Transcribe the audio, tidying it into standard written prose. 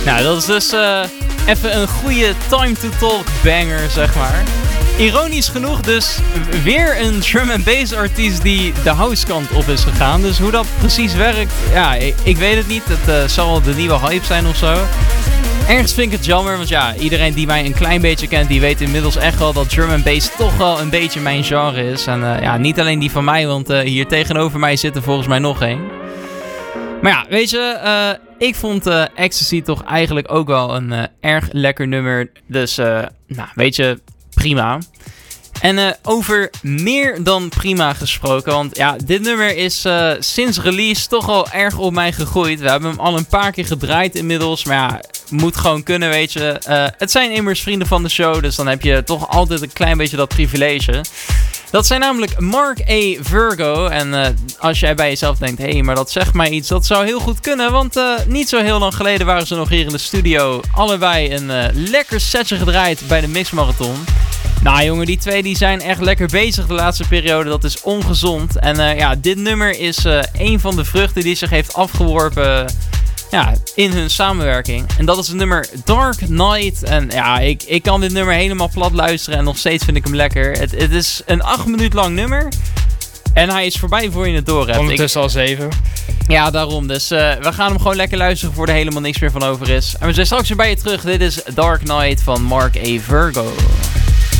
Nou, dat is dus even een goede time to talk banger, zeg maar. Ironisch genoeg dus weer een drum and bass artiest die de house kant op is gegaan. Dus hoe dat precies werkt, ja, ik weet het niet. Het zal de nieuwe hype zijn of zo. Ergens vind ik het jammer, want ja, iedereen die mij een klein beetje kent, die weet inmiddels echt wel dat drum and bass toch wel een beetje mijn genre is. En ja, niet alleen die van mij, want hier tegenover mij zit er volgens mij nog één. Maar ja, weet je, ik vond Ecstasy toch eigenlijk ook wel een erg lekker nummer. Dus, nou, weet je, prima. En over meer dan prima gesproken, want ja, dit nummer is sinds release toch al erg op mij gegroeid. We hebben hem al een paar keer gedraaid inmiddels, maar ja, moet gewoon kunnen, weet je. Het zijn immers vrienden van de show, dus dan heb je toch altijd een klein beetje dat privilege. Dat zijn namelijk Mark A. Virgo. En als jij bij jezelf denkt, hé, maar dat zegt mij iets, dat zou heel goed kunnen. Want niet zo heel lang geleden waren ze nog hier in de studio allebei een lekker setje gedraaid bij de Mixmarathon. Nou jongen, die twee die zijn echt lekker bezig de laatste periode. Dat is ongezond. En ja, dit nummer is een van de vruchten die zich heeft afgeworpen in hun samenwerking. En dat is het nummer Dark Knight. En ja, ik kan dit nummer helemaal plat luisteren en nog steeds vind ik hem lekker. Het is een 8 minuut lang nummer. En hij is voorbij voor je het door hebt. Ondertussen al 7. Ja, daarom. Dus we gaan hem gewoon lekker luisteren voor er helemaal niks meer van over is. En we zijn straks weer bij je terug. Dit is Dark Knight van Mark A. Virgo.